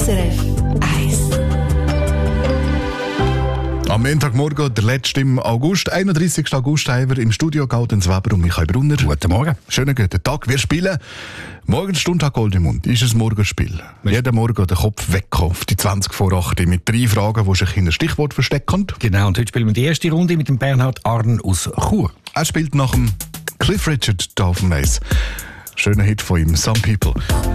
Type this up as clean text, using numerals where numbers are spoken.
SRF 1. Am Montagmorgen, der letzte im August, 31. August, haben wir im Studio Gaudens Weber und Michael Brunner. Guten Morgen. Schönen guten Tag. Wir spielen Morgenstund Goldemund. Ist ein Morgenspiel. Jeden Morgen den Kopf weg auf die 20 vor 8 mit 3 Fragen, die sich in ein Stichwort verstecken. Genau, und heute spielen wir die erste Runde mit dem Bernhard Arn aus Chur. Er spielt nach dem Cliff Richard da auf dem Eis. Schöner Hit von ihm, Some People.